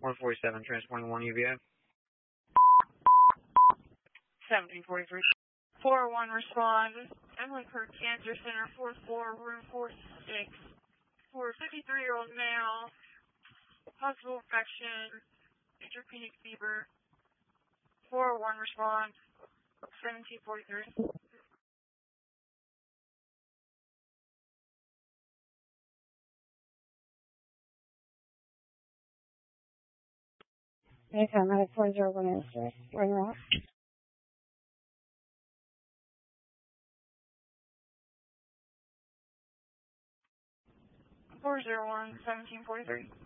147, transporting 1 UVA. 1743. 401, respond. Emily Kirk Cancer Center, 4th floor, room 46. For a 53-year-old male, possible infection, neutropenic fever. 401, respond. 1743. Anytime, medic 401 is Ring Rock. 401, 1743.